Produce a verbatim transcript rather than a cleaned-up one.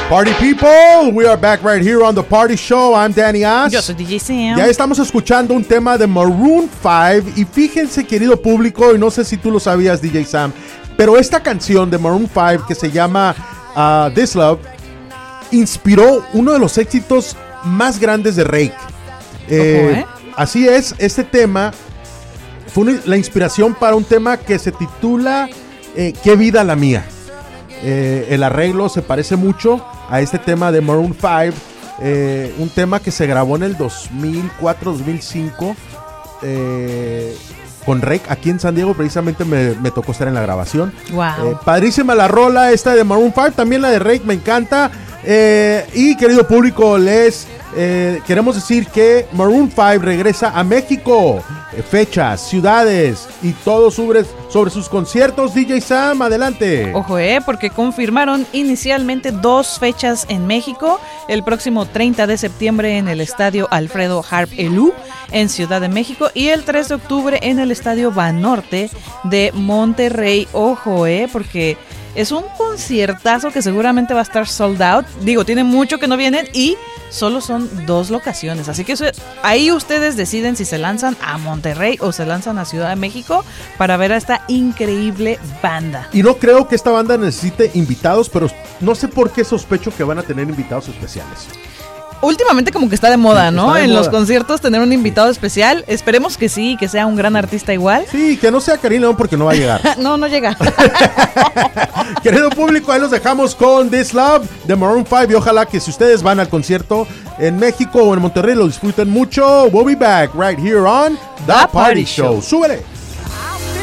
Party people, we are back right here on The Party Show. I'm Danny Ash. Yo soy D J Sam. Ya estamos escuchando un tema de Maroon five. Y fíjense, querido público, y no sé si tú lo sabías, D J Sam, pero esta canción de Maroon five que se llama uh, This Love inspiró uno de los éxitos más grandes de Rake. Eh, Ojo, ¿eh? Así es, este tema fue una, la inspiración para un tema que se titula eh, ¿Qué vida la mía? Eh, el arreglo se parece mucho a este tema de Maroon five, eh, un tema que se grabó en el dos mil cuatro dos mil cinco eh, con Rake aquí en San Diego. Precisamente me, me tocó estar en la grabación. Wow. Eh, padrísima la rola esta de Maroon five, también la de Rake me encanta. Eh, y querido público, les eh, queremos decir que Maroon five regresa a México. Eh, fechas, ciudades y todo sobre, sobre sus conciertos. D J Sam, adelante. Ojo, eh, porque confirmaron inicialmente dos fechas en México. El próximo treinta de septiembre en el Estadio Alfredo Harp Elú en Ciudad de México, y el tres de octubre en el Estadio Banorte de Monterrey. Ojo, eh, porque es un conciertazo que seguramente va a estar sold out. Digo, tiene mucho que no vienen y solo son dos locaciones. Así que eso, ahí ustedes deciden si se lanzan a Monterrey o se lanzan a Ciudad de México para ver a esta increíble banda. Y no creo que esta banda necesite invitados, pero no sé por qué sospecho que van a tener invitados especiales. Últimamente como que está de moda, ¿no? de en moda. Los conciertos tener un invitado especial. Esperemos que sí, que sea un gran artista igual. Sí, que no sea Karim León porque no va a llegar. No, no llega. Querido público, ahí los dejamos con This Love de Maroon five, y ojalá que si ustedes van al concierto en México o en Monterrey lo disfruten mucho. We'll be back right here on The, The Party, Party Show. Show. Súbele.